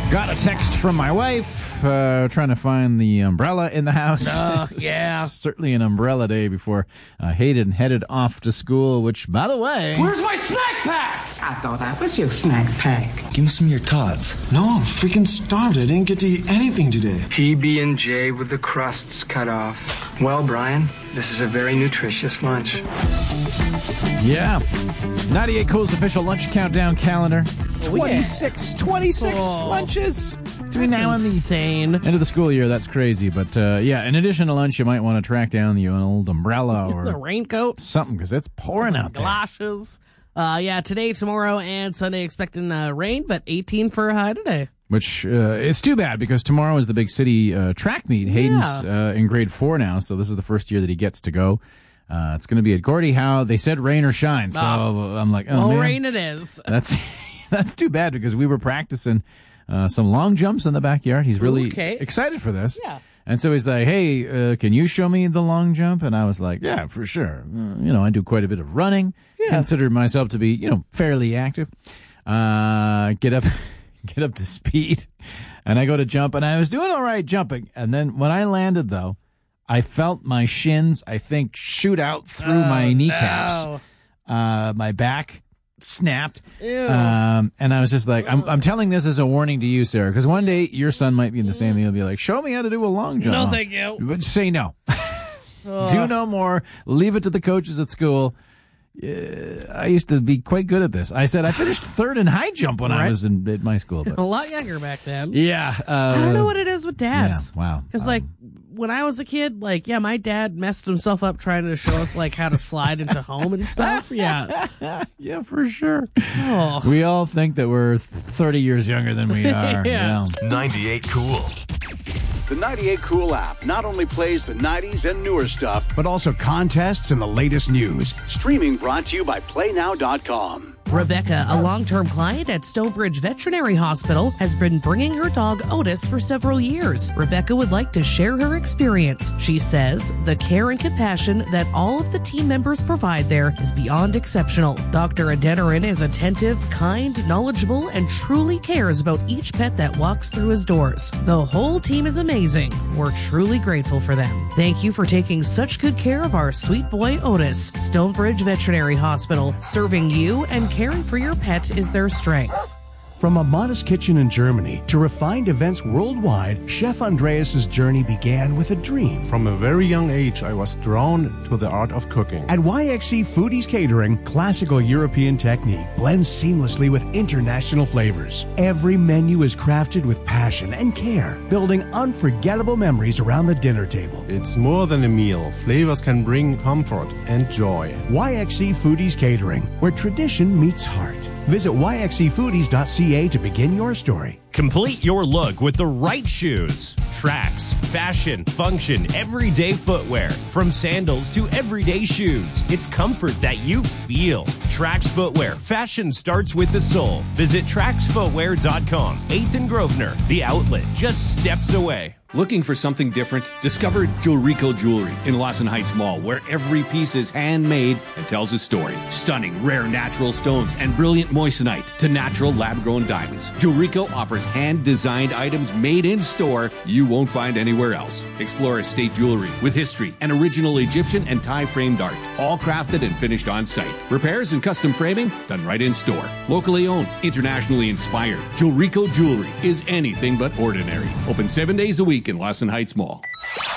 Got a text from my wife trying to find the umbrella in the house. Yeah. Certainly an umbrella day before Hayden headed off to school, which, by the way... Where's my snack pack? I thought I was your snack pack. Give me some of your tots. No, I'm freaking starved. I didn't get to eat anything today. PB&J with the crusts cut off. Well, Brian, this is a very nutritious lunch. Yeah. 98 Cool's official lunch countdown calendar. 26 lunches between now and the insane. end of the school year. That's crazy. But, yeah, in addition to lunch, you might want to track down an old umbrella or the raincoat. something, because it's pouring out there. Galoshes. Yeah, today, tomorrow, and Sunday expecting rain, but 18 for a high today. Which, it's too bad, because tomorrow is the big city track meet. Hayden's in grade 4 now, so this is the first year that he gets to go. It's going to be at Gordie Howe. They said rain or shine, so I'm like, oh, man. Rain it is. That's too bad, because we were practicing some long jumps in the backyard. He's really excited for this. Yeah. And so he's like, hey, can you show me the long jump? And I was like, yeah, for sure. I do quite a bit of running. Yeah. Consider myself to be, fairly active. Get up to speed. And I go to jump, and I was doing all right jumping. And then when I landed, though, I felt my shins, I think, shoot out through my kneecaps. No. My back snapped. Ew. And I was just like, I'm telling this as a warning to you, Sarah, because one day your son might be in the same thing. He'll be like, show me how to do a long jump. No, thank you. But say no. Do no more. Leave it to the coaches at school. I used to be quite good at this. I said I finished third in high jump when I was at my school. But a lot younger back then. Yeah. I don't know what it is with dads. Yeah, wow. Because, when I was a kid, my dad messed himself up trying to show us, how to slide into home and stuff. Yeah. Yeah, for sure. Oh. We all think that we're 30 years younger than we are. Yeah. 98 Cool. The 98 Cool app not only plays the 90s and newer stuff, but also contests and the latest news. Streaming brought to you by PlayNow.com. Rebecca, a long-term client at Stonebridge Veterinary Hospital, has been bringing her dog Otis for several years. Rebecca would like to share her experience. She says, the care and compassion that all of the team members provide there is beyond exceptional. Dr. Adeniran is attentive, kind, knowledgeable, and truly cares about each pet that walks through his doors. The whole team is amazing. We're truly grateful for them. Thank you for taking such good care of our sweet boy Otis. Stonebridge Veterinary Hospital, serving you and caring for your pet is their strength. From a modest kitchen in Germany to refined events worldwide, Chef Andreas' journey began with a dream. From a very young age, I was drawn to the art of cooking. At YXC Foodies Catering, classical European technique blends seamlessly with international flavors. Every menu is crafted with passion and care, building unforgettable memories around the dinner table. It's more than a meal. Flavors can bring comfort and joy. YXC Foodies Catering, where tradition meets heart. Visit yxcfoodies.ca to begin your story. Complete your look with the right shoes. Tracks, fashion, function, everyday footwear. From sandals to everyday shoes. It's comfort that you feel. Trax Footwear. Fashion starts with the sole. Visit TraxFootwear.com. 8th and Grosvenor. The outlet just steps away. Looking for something different? Discover Jewelrico Jewelry in Lawson Heights Mall, where every piece is handmade and tells a story. Stunning, rare natural stones and brilliant moissanite to natural lab-grown diamonds. Jewelrico offers hand-designed items made in store you won't find anywhere else. Explore estate jewelry with history and original Egyptian and Thai framed art, all crafted and finished on site. Repairs and custom framing done right in store. Locally owned, internationally inspired. Jewelrico Jewelry is anything but ordinary. Open 7 days a week in Lawson Heights Mall.